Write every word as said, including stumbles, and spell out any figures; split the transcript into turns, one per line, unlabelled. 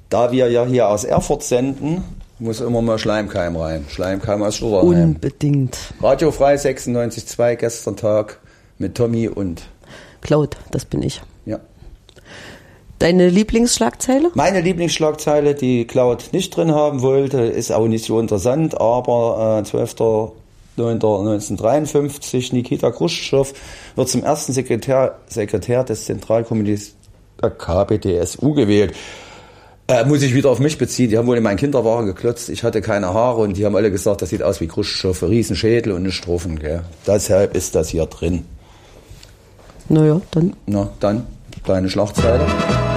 Da wir ja hier aus Erfurt senden, muss immer mal Schleimkeim rein. Schleimkeim aus Schluderheim.
Unbedingt.
Radiofrei sechsundneunzig Komma zwei, gestern Tag mit Tommy und
Claude, das bin ich.
Ja.
Deine Lieblingsschlagzeile?
Meine Lieblingsschlagzeile, die Claude nicht drin haben wollte, ist auch nicht so interessant, aber äh, zwölfter neunter neunzehnhundertdreiundfünfzig, Nikita Chruschtschow wird zum ersten Sekretär, Sekretär des Zentralkomitees der K P D S U gewählt. Äh, muss ich wieder auf mich beziehen. Die haben wohl in meinen Kinderwagen geklotzt. Ich hatte keine Haare und die haben alle gesagt, das sieht aus wie Chruschtschow, Riesenschädel und eine Strophen. Gell. Deshalb ist das hier drin.
Naja, dann.
Na, dann, deine Schlagzeile.